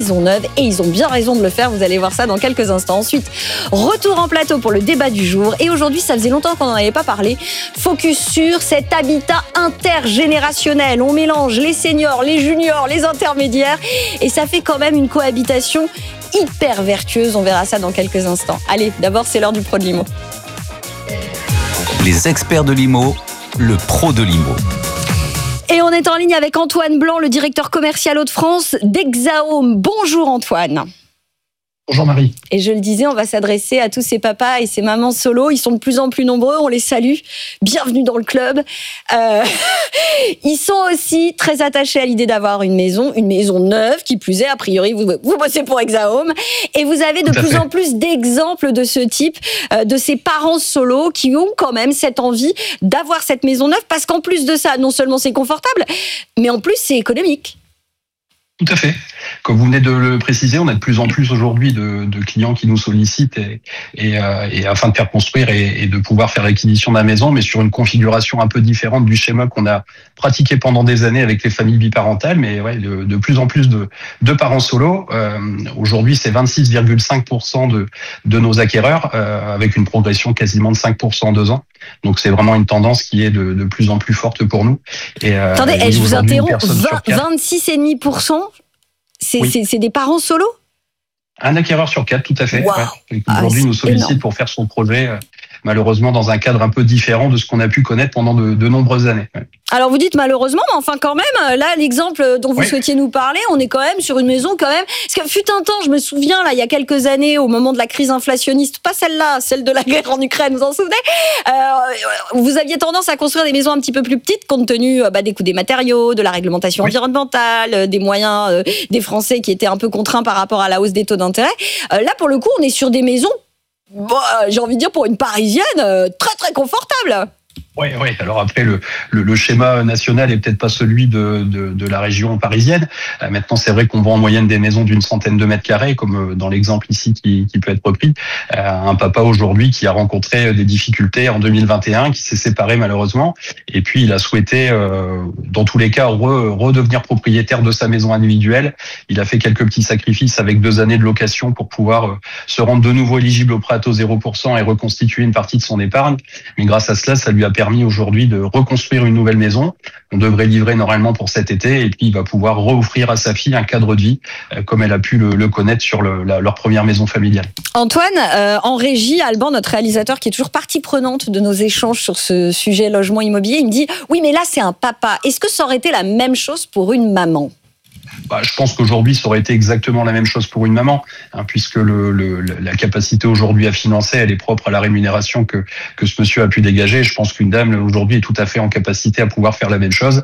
maison neuve et ils ont bien raison de le faire. Vous allez voir ça dans quelques instants. Ensuite, retour en plateau pour le débat du jour. Et aujourd'hui, ça faisait longtemps qu'on n'en avait pas parlé. Focus sur cet habitat intergénérationnel. On mélange les seniors, les juniors, les intermédiaires et ça fait quand même une cohabitation hyper vertueuse. On verra ça dans quelques instants. Allez, d'abord, c'est l'heure du pro de l'IMO. Les experts de l'IMO, le pro de l'IMO. Et on est en ligne avec Antoine Blanc, le directeur commercial Hauts-de-France d'Hexahome. Bonjour Antoine. Bonjour Marie. Et je le disais, on va s'adresser à tous ces papas et ces mamans solo. Ils sont de plus en plus nombreux, on les salue. Bienvenue dans le club. Ils sont aussi très attachés à l'idée d'avoir une maison neuve, qui plus est, a priori, vous bossez pour Hexahome. Et vous avez de plus en plus d'exemples de ce type, de ces parents solo qui ont quand même cette envie d'avoir cette maison neuve, parce qu'en plus de ça, non seulement c'est confortable, mais en plus c'est économique. Tout à fait. Comme vous venez de le préciser, on a de plus en plus aujourd'hui de clients qui nous sollicitent et afin de faire construire et de pouvoir faire l'acquisition de la maison, mais sur une configuration un peu différente du schéma qu'on a pratiqué pendant des années avec les familles biparentales, mais ouais, de plus en plus de parents solos. Aujourd'hui, c'est 26,5% de nos acquéreurs, avec une progression quasiment de 5% en 2 ans. Donc c'est vraiment une tendance qui est de plus en plus forte pour nous. Attendez, je vous interromps, 26,5%, c'est des parents solos ? Un acquéreur sur 4, tout à fait. Wow. Ouais. Aujourd'hui, nous sollicite énorme pour faire son projet, malheureusement dans un cadre un peu différent de ce qu'on a pu connaître pendant de nombreuses années. Ouais. Alors vous dites malheureusement, mais enfin quand même, là l'exemple dont vous souhaitiez nous parler, on est quand même sur une maison quand même. Parce que fut un temps, je me souviens là, il y a quelques années, au moment de la crise inflationniste, pas celle-là, celle de la guerre en Ukraine, vous en souvenez, vous aviez tendance à construire des maisons un petit peu plus petites compte tenu des coûts des matériaux, de la réglementation environnementale, des moyens des Français qui étaient un peu contraints par rapport à la hausse des taux d'intérêt. Là pour le coup, on est sur des maisons, j'ai envie de dire pour une Parisienne, très très confortables. Oui. Alors après, le schéma national est peut-être pas celui de la région parisienne. Maintenant, c'est vrai qu'on vend en moyenne des maisons d'une centaine de mètres carrés, comme dans l'exemple ici qui peut être repris. Un papa aujourd'hui qui a rencontré des difficultés en 2021, qui s'est séparé malheureusement, et puis il a souhaité, dans tous les cas, redevenir propriétaire de sa maison individuelle. Il a fait quelques petits sacrifices avec 2 années de location pour pouvoir se rendre de nouveau éligible au prêt à taux 0% et reconstituer une partie de son épargne. Mais grâce à cela, ça lui a permis aujourd'hui de reconstruire une nouvelle maison. On devrait livrer normalement pour cet été et puis il va pouvoir reoffrir à sa fille un cadre de vie comme elle a pu le connaître sur leur première maison familiale. Antoine, en régie, Alban, notre réalisateur qui est toujours partie prenante de nos échanges sur ce sujet logement immobilier, il me dit « Oui, mais là, c'est un papa. Est-ce que ça aurait été la même chose pour une maman ?» Je pense qu'aujourd'hui, ça aurait été exactement la même chose pour une maman, puisque la capacité aujourd'hui à financer, elle est propre à la rémunération que ce monsieur a pu dégager. Je pense qu'une dame aujourd'hui est tout à fait en capacité à pouvoir faire la même chose.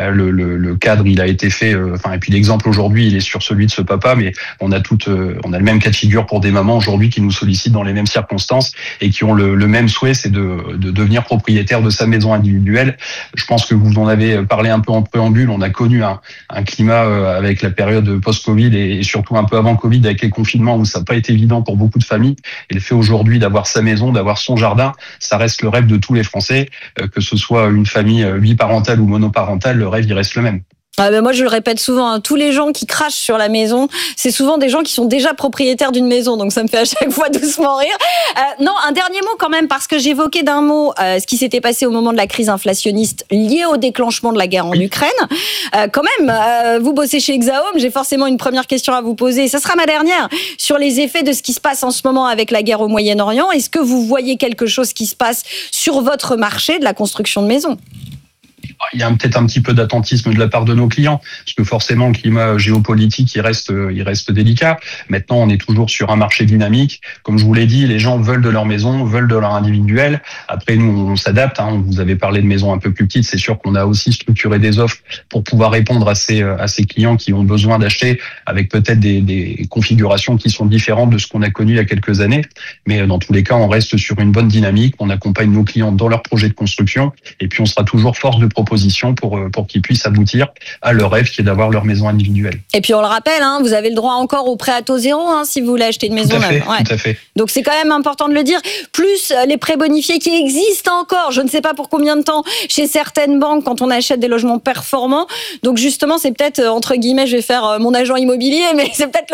Le cadre, il a été fait. Et puis l'exemple aujourd'hui, il est sur celui de ce papa, mais on a le même cas de figure pour des mamans aujourd'hui qui nous sollicitent dans les mêmes circonstances et qui ont le même souhait, c'est de devenir propriétaire de sa maison individuelle. Je pense que vous en avez parlé un peu en préambule. On a connu un climat avec la période post-Covid et surtout un peu avant Covid avec les confinements où ça n'a pas été évident pour beaucoup de familles. Et le fait aujourd'hui d'avoir sa maison, d'avoir son jardin, ça reste le rêve de tous les Français, que ce soit une famille biparentale ou monoparentale, le rêve il reste le même. Moi, je le répète souvent, tous les gens qui crachent sur la maison, c'est souvent des gens qui sont déjà propriétaires d'une maison, donc ça me fait à chaque fois doucement rire. Non, un dernier mot quand même, parce que j'évoquais d'un mot ce qui s'était passé au moment de la crise inflationniste liée au déclenchement de la guerre en Ukraine. Quand même, vous bossez chez Hexahome, j'ai forcément une première question à vous poser, ça sera ma dernière, sur les effets de ce qui se passe en ce moment avec la guerre au Moyen-Orient. Est-ce que vous voyez quelque chose qui se passe sur votre marché de la construction de maisons ? Il y a peut-être un petit peu d'attentisme de la part de nos clients, parce que forcément le climat géopolitique il reste délicat. Maintenant, on est toujours sur un marché dynamique. Comme je vous l'ai dit, les gens veulent de leur maison, veulent de leur individuel. Après, nous, on s'adapte. Vous avez parlé de maisons un peu plus petites. C'est sûr qu'on a aussi structuré des offres pour pouvoir répondre à ces clients qui ont besoin d'acheter avec peut-être des configurations qui sont différentes de ce qu'on a connu il y a quelques années. Mais dans tous les cas, on reste sur une bonne dynamique. On accompagne nos clients dans leurs projets de construction et puis on sera toujours force de proposition pour qu'ils puissent aboutir à leur rêve qui est d'avoir leur maison individuelle. Et puis on le rappelle, vous avez le droit encore au prêt à taux zéro si vous voulez acheter une maison neuve. Tout à fait. Donc c'est quand même important de le dire. Plus les prêts bonifiés qui existent encore, je ne sais pas pour combien de temps, chez certaines banques quand on achète des logements performants. Donc justement, c'est peut-être, entre guillemets, je vais faire mon agent immobilier, mais c'est peut-être